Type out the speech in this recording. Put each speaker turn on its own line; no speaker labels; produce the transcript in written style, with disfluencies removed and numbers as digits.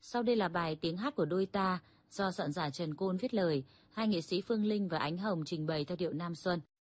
Sau đây là bài Tiếng hát của đôi ta do soạn giả Trần Côn viết lời, hai nghệ sĩ Phương Linh và Ánh Hồng trình bày theo điệu Nam Xuân.